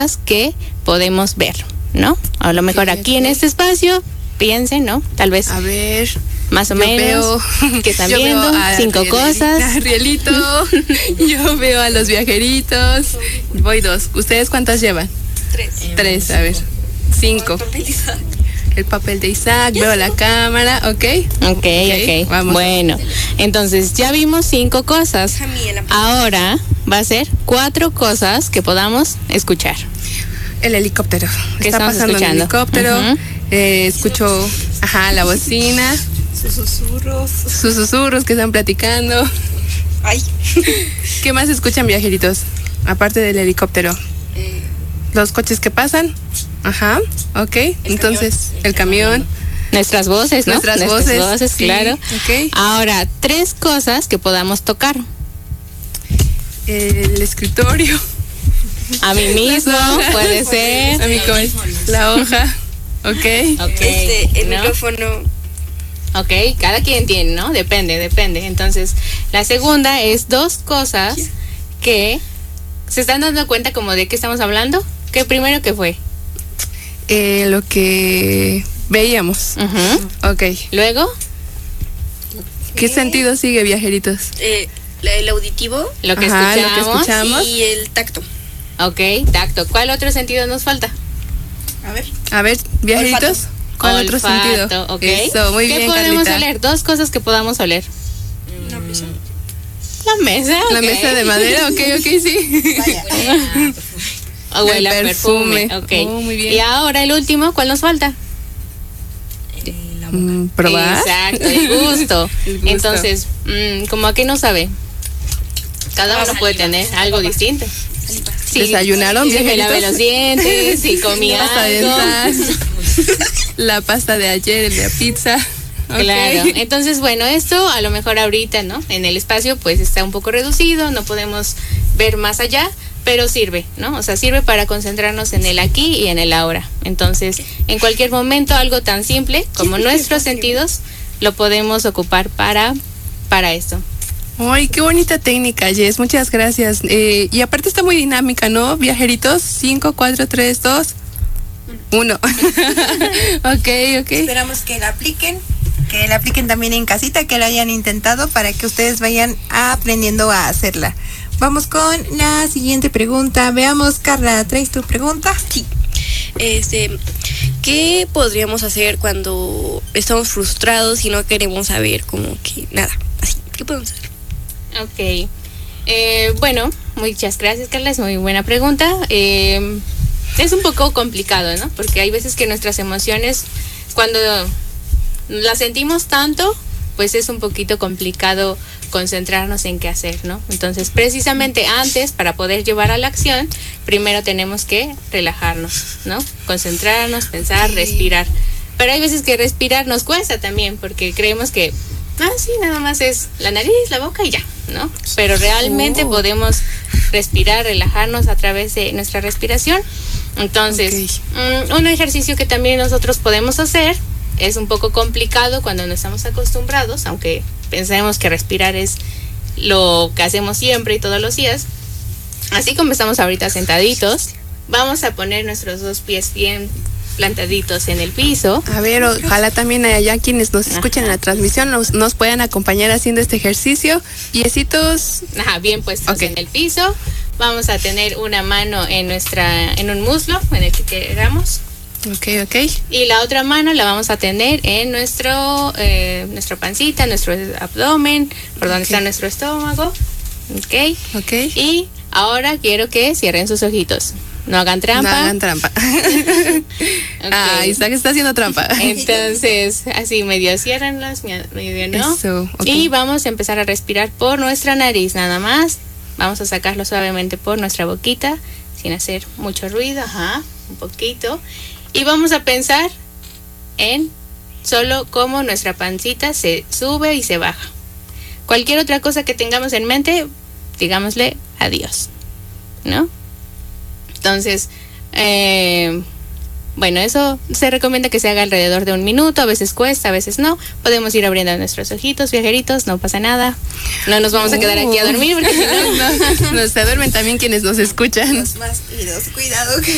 que podemos ver, ¿no? A lo mejor aquí en este espacio, piensen, ¿no? Tal vez. A ver. Más o menos, que están viendo 5 cosas. Arielito, yo veo a los viajeritos. Voy 2. ¿Ustedes cuántas llevan? 3, a ver. 5. El papel de Isaac, veo la cámara, ¿ok? Ok. Vamos. Bueno, entonces ya vimos 5 cosas. Ahora va a ser 4 cosas que podamos escuchar. El helicóptero. ¿Qué Está estamos pasando escuchando? el helicóptero. Escucho, la bocina. Sus susurros que están platicando. Ay. ¿Qué más escuchan, viajeritos? Aparte del helicóptero. Los coches que pasan. Ok. Entonces, el camión. Nuestras voces, ¿no? Nuestras voces, sí, claro. Ok. Ahora, 3 cosas que podamos tocar. El escritorio. A mí mismo, puede ser. A mí como es la hoja. Ok. El ¿no? micrófono. Ok, cada quien tiene, ¿no? Depende. Entonces, la segunda es 2 cosas que se están dando cuenta como de qué estamos hablando. ¿Qué primero que fue? Lo que veíamos. Ok. Luego, ¿Qué sentido sigue, viajeritos? El auditivo lo que escuchamos. y el tacto. Ok, tacto. ¿Cuál otro sentido nos falta? A ver, viajeritos. Olfato. ¿Cuál otro Olfato, sentido? ok. Eso, muy ¿Qué bien, podemos Carlita. oler? 2 cosas que podamos oler. Una mesa. La mesa, La ok. mesa de madera, ok, sí. O huele a El perfume. perfume. Ok. Oh, muy bien. Y ahora el último, ¿cuál nos falta? ¿Probar? Exacto, el gusto. El gusto. Entonces, ¿cómo a qué no sabe? Cada uno puede tener algo distinto. Sí, ¿Desayunaron, si me viejeritos? lavé los dientes, si comí La pasta algo. dental. La pasta de ayer, el de la pizza. Ok. Claro, entonces bueno, esto a lo mejor ahorita, ¿no? En el espacio pues está un poco reducido, no podemos ver más allá, pero sirve, ¿no? O sea, sirve para concentrarnos en el aquí y en el ahora. Entonces, en cualquier momento algo tan simple como nuestros sentidos lo podemos ocupar para esto. Ay, qué bonita técnica, Jess. Muchas gracias. Y aparte está muy dinámica, ¿no? Viajeritos, 5, 4, 3, 2, 1. Ok. Esperamos que la apliquen también en casita, que la hayan intentado para que ustedes vayan aprendiendo a hacerla. Vamos con la siguiente pregunta. Veamos, Carla, ¿traes tu pregunta? Sí. ¿Qué podríamos hacer cuando estamos frustrados y no queremos saber como que nada? Así, ¿qué podemos hacer? Ok. Bueno, muchas gracias, Carla, es muy buena pregunta. Es un poco complicado, ¿no? Porque hay veces que nuestras emociones, cuando las sentimos tanto, pues es un poquito complicado concentrarnos en qué hacer, ¿no? Entonces, precisamente antes, para poder llevar a la acción, primero tenemos que relajarnos, ¿no? Concentrarnos, pensar, respirar. Pero hay veces que respirar nos cuesta también, porque creemos que, sí, nada más es la nariz, la boca y ya, ¿no? Pero realmente podemos respirar, relajarnos a través de nuestra respiración. Entonces, un ejercicio que también nosotros podemos hacer, es un poco complicado cuando no estamos acostumbrados, aunque pensemos que respirar es lo que hacemos siempre y todos los días. Así como estamos ahorita sentaditos, vamos a poner nuestros 2 pies bien plantaditos en el piso. A ver, ojalá también allá quienes nos escuchan en la transmisión nos puedan acompañar haciendo este ejercicio. Piecitos. Bien puestos Ok. en el piso. Vamos a tener una mano en un muslo, en el que queramos. Ok. Y la otra mano la vamos a tener en nuestra pancita, nuestro abdomen, por donde está nuestro estómago. Ok. Y ahora quiero que cierren sus ojitos. No hagan trampa. No hagan trampa. Ok. Isaac está haciendo trampa. Entonces, así medio ciérrenlos, medio no. Eso, ok. Y vamos a empezar a respirar por nuestra nariz, nada más. Vamos a sacarlo suavemente por nuestra boquita, sin hacer mucho ruido, un poquito. Y vamos a pensar en solo cómo nuestra pancita se sube y se baja. Cualquier otra cosa que tengamos en mente, digámosle adiós, ¿no? Entonces, bueno, eso se recomienda que se haga alrededor de 1 minuto, a veces cuesta, a veces no. Podemos ir abriendo nuestros ojitos, viajeritos, no pasa nada. No nos vamos a quedar aquí a dormir porque si no... No, se duermen también quienes nos escuchan. Los más unidos, cuidado.